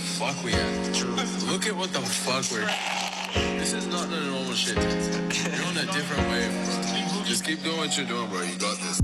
fuck we at. True. Look at what the fuck we're. This is not the normal shit. You're on a different wave, bro. Just keep doing what you're doing, bro. You got this.